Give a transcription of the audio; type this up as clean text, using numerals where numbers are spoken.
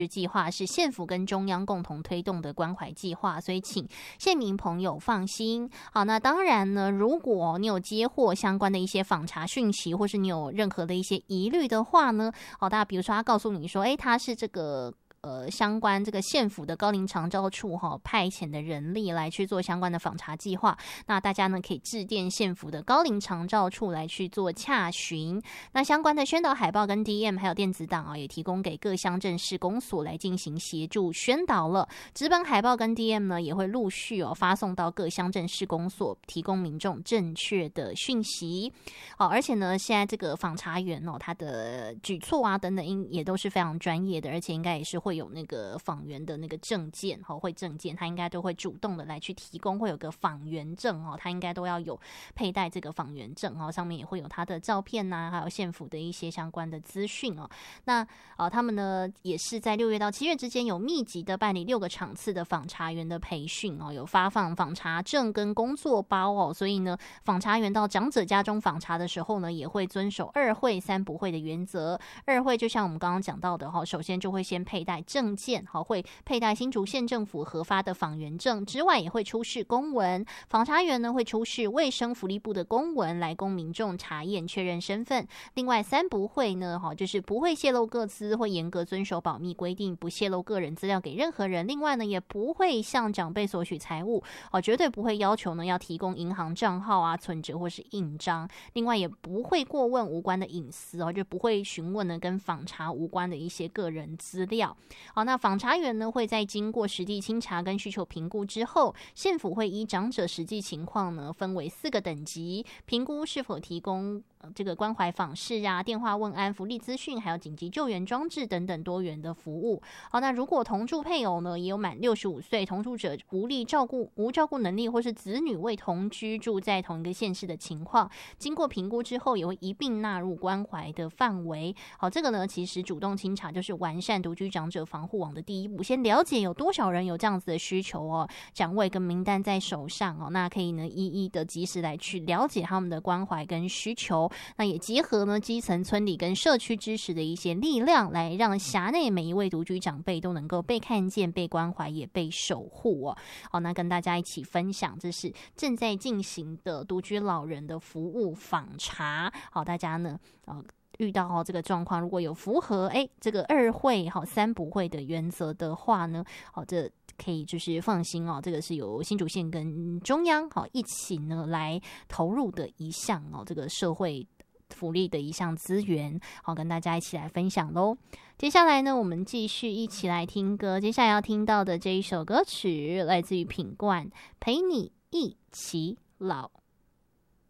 计划是县府跟中央共同推动的关怀计划，所以请县民朋友放心。好，那当然呢，如果你有接获相关的一些访查讯息，或是你有任何的一些疑虑的话呢，大家比如说他告诉你说，他是这个相关这个县府的高龄长照处派遣的人力来去做相关的访查计划，那大家呢可以致电县府的高龄长照处来去做洽询。那相关的宣导海报跟 DM 还有电子档也提供给各乡镇市公所来进行协助宣导了。纸本海报跟 DM 呢也会陆续发送到各乡镇市公所，提供民众正确的讯息。而且呢，现在这个访查员他的举措啊等等也都是非常专业的，而且应该也是会有那个访员的那个证件，会证件，他应该都会主动的来去提供，会有个访员证他应该都要有佩戴这个访员证上面也会有他的照片啊，还有县府的一些相关的资讯那他们呢也是在6月到7月之间有密集的办理6个场次的访查员的培训有发放访查证跟工作包所以呢，访查员到长者家中访查的时候呢，也会遵守2会3不会的原则。2会就像我们刚刚讲到的首先就会先佩戴证件，会佩戴新竹县政府核发的访员证之外，也会出示公文。访查员呢会出示卫生福利部的公文来供民众查验确认身份。另外3不会呢，就是不会泄露个资，会严格遵守保密规定，不泄露个人资料给任何人。另外呢，也不会向长辈索取财物，绝对不会要求呢要提供银行账号啊、存折或是印章。另外也不会过问无关的隐私就不会询问呢跟访查无关的一些个人资料。那访查员呢会在经过实地清查跟需求评估之后，县府会依长者实际情况呢分为4个等级，评估是否提供这个关怀访视啊、电话问安、福利资讯，还有紧急救援装置等等多元的服务。那如果同住配偶呢也有满65岁，同住者无照顾能力，或是子女未同居住在同一个县市的情况，经过评估之后也会一并纳入关怀的范围。这个呢其实主动清查就是完善独居长者防护网的第一步，先了解有多少人有这样子的需求掌握一个名单在手上那可以呢一一的及时来去了解他们的关怀跟需求。那也结合呢基层村里跟社区支持的一些力量，来让辖内每一位独居长辈都能够被看见、被关怀，也被守护那跟大家一起分享，这是正在进行的独居老人的服务访查。大家呢遇到这个状况，如果有符合这个2会3不会的原则的话呢，这可以就是放心这个是由新竹县跟中央一起呢来投入的一项这个社会福利的一项资源，跟大家一起来分享咯。接下来呢，我们继续一起来听歌。接下来要听到的这一首歌曲来自于品冠，陪你一起老。